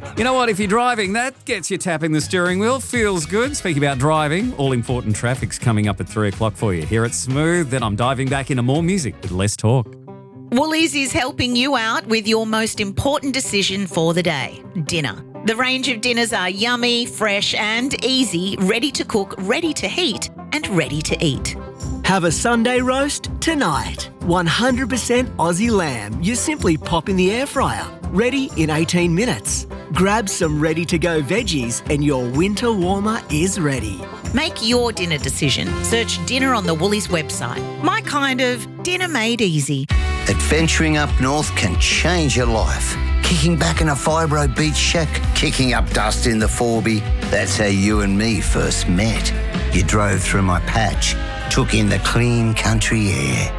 You know what? If you're driving, that gets you tapping the steering wheel. Feels good. Speaking about driving, all important traffic's coming up at 3 o'clock for you. Here at Smooth, then I'm diving back into more music with less talk. Woolies is helping you out with your most important decision for the day, dinner. The range of dinners are yummy, fresh and easy, ready to cook, ready to heat and ready to eat. Have a Sunday roast tonight. 100% Aussie lamb. You simply pop in the air fryer. Ready in 18 minutes. Grab some ready-to-go veggies and your winter warmer is ready. Make your dinner decision. Search dinner on the Woolies website. My kind of dinner made easy. Adventuring up north can change your life. Kicking back in a fibro beach shack, kicking up dust in the Forby. That's how you and me first met. You drove through my patch, took in the clean country air,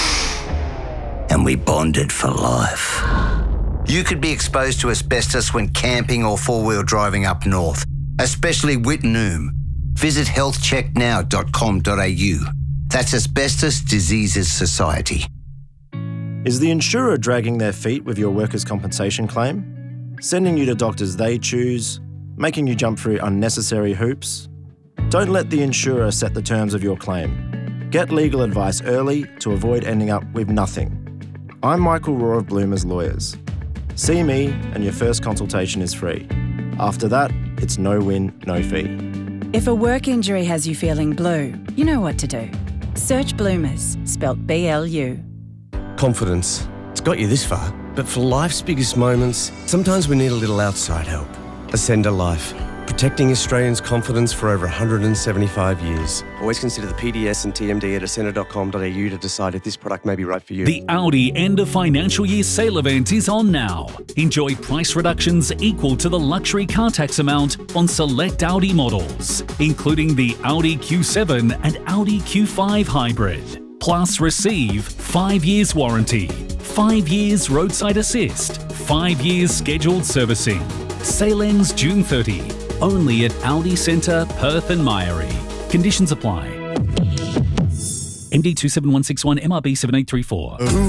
and we bonded for life. You could be exposed to asbestos when camping or four-wheel driving up north, especially Wittenoom. Visit healthchecknow.com.au. That's Asbestos Diseases Society. Is the insurer dragging their feet with your workers' compensation claim? Sending you to doctors they choose? Making you jump through unnecessary hoops? Don't let the insurer set the terms of your claim. Get legal advice early to avoid ending up with nothing. I'm Michael Rohr of Bloomers Lawyers. See me and your first consultation is free. After that, it's no win, no fee. If a work injury has you feeling blue, you know what to do. Search Bloomers, spelt BLU. Confidence. It's got you this far, but for life's biggest moments, sometimes we need a little outside help. Ascender Life. Protecting Australians' confidence for over 175 years. Always consider the PDS and TMD at ascender.com.au to decide if this product may be right for you. The Audi end of financial year sale event is on now. Enjoy price reductions equal to the luxury car tax amount on select Audi models, including the Audi Q7 and Audi Q5 Hybrid. Plus receive 5 years warranty, 5 years roadside assist, 5 years scheduled servicing. Sale ends June 30. Only at Audi Centre, Perth and Myery. Conditions apply. MD 27161 MRB 7834.